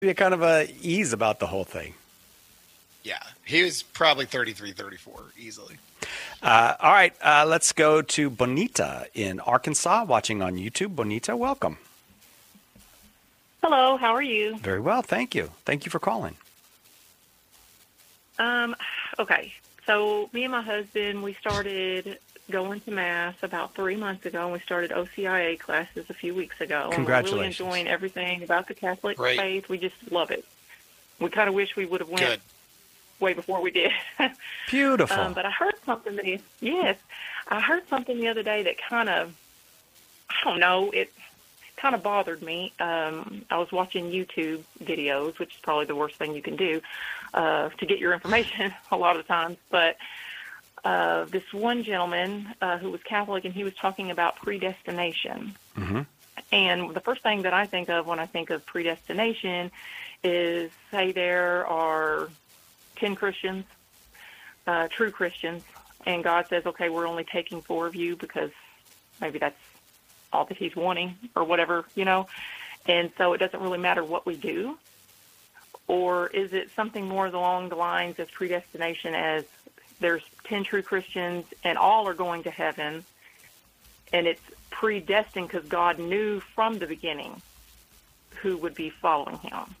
you kind of a ease about the whole thing. Yeah, he was probably 33, 34 easily. All right, let's go to Bonita in Arkansas, watching on YouTube. Bonita, welcome. Hello, how are you? Very well, thank you. Thank you for calling. Okay, so me and my husband, we started going to Mass about 3 months ago, and we started OCIA classes a few weeks ago. Congratulations. And we're really enjoying everything about the Catholic Great. faith. We just love it. We kind of wish we would have went Good. way before we did. Beautiful. But I heard something I heard something the other day that kind of, I don't know, it kind of bothered me. I was watching YouTube videos, which is probably the worst thing you can do to get your information a lot of the times. But this one gentleman who was Catholic, and he was talking about predestination. Mm-hmm. And the first thing that I think of when I think of predestination is, say there are 10 Christians, true Christians, and God says, okay, we're only taking 4 of you because maybe that's all that he's wanting or whatever, and so it doesn't really matter what we do. Or is it something more along the lines of predestination, as there's 10 true Christians and all are going to heaven, and it's predestined because God knew from the beginning who would be following him?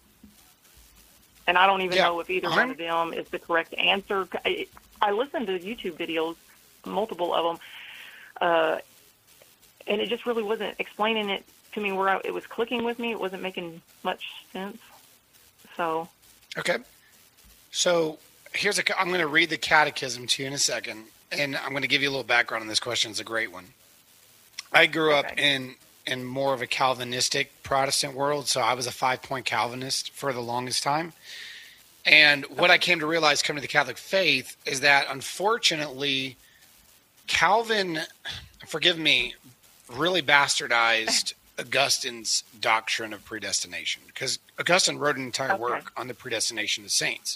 And I don't even know if either one of them is the correct answer. I listened to YouTube videos, multiple of them, and it just really wasn't explaining it to me where it was clicking with me. It wasn't making much sense. So. Okay. So I'm going to read the catechism to you in a second, and I'm going to give you a little background on this question. It's a great one. I grew up in more of a Calvinistic Protestant world, so I was a 5-point Calvinist for the longest time. And what I came to realize coming to the Catholic faith is that, unfortunately, Calvin, forgive me, really bastardized Augustine's doctrine of predestination, because Augustine wrote an entire work on the predestination of saints.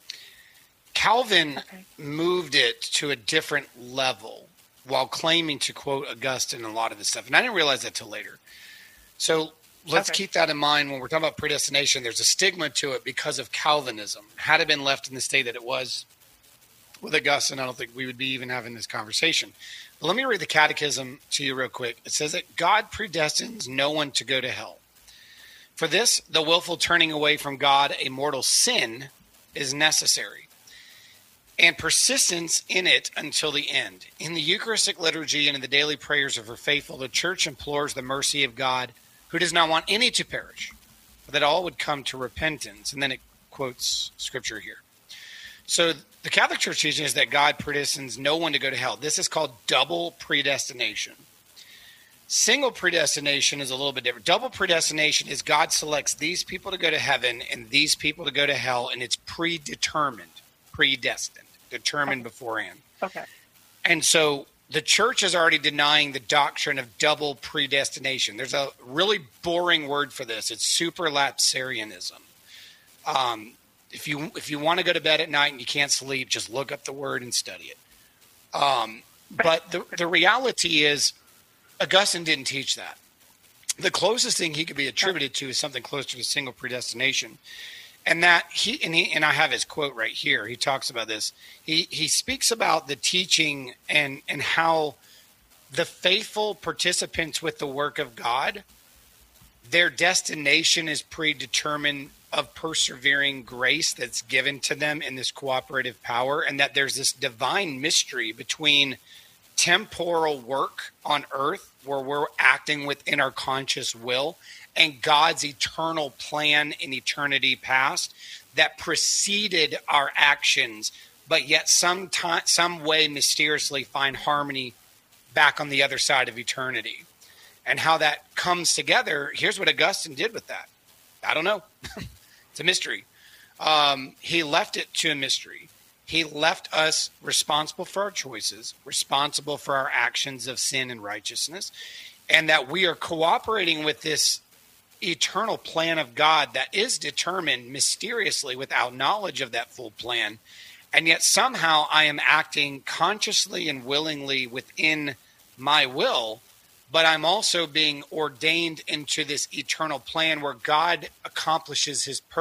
Calvin moved it to a different level while claiming to quote Augustine and a lot of this stuff. And I didn't realize that till later. So let's keep that in mind when we're talking about predestination. There's a stigma to it because of Calvinism. Had it been left in the state that it was with Augustine, I don't think we would be even having this conversation. But let me read the catechism to you real quick. It says that God predestines no one to go to hell. For this, the willful turning away from God, a mortal sin, is necessary, and persistence in it until the end. In the Eucharistic liturgy and in the daily prayers of her faithful, the Church implores the mercy of God, who does not want any to perish, but that all would come to repentance. And then it quotes scripture here. So the Catholic Church teaching is that God predestines no one to go to hell. This is called double predestination. Single predestination is a little bit different. Double predestination is God selects these people to go to heaven and these people to go to hell, and it's predetermined, predestined, determined beforehand. Okay. And so the church is already denying the doctrine of double predestination. There's a really boring word for this. It's superlapsarianism. If you want to go to bed at night and you can't sleep, just look up the word and study it. But the reality is Augustine didn't teach that. The closest thing he could be attributed to is something closer to single predestination. And that and I have his quote right here. He talks about this. He speaks about the teaching and how the faithful participants with the work of God, their destination is predetermined of persevering grace that's given to them in this cooperative power, and that there's this divine mystery between temporal work on earth, where we're acting within our conscious will, and God's eternal plan in eternity past that preceded our actions, but yet some way mysteriously find harmony back on the other side of eternity. And how that comes together, here's what Augustine did with that. I don't know. It's a mystery. He left it to a mystery. He left us responsible for our choices, responsible for our actions of sin and righteousness, and that we are cooperating with this eternal plan of God that is determined mysteriously without knowledge of that full plan. And yet somehow I am acting consciously and willingly within my will, but I'm also being ordained into this eternal plan where God accomplishes his purpose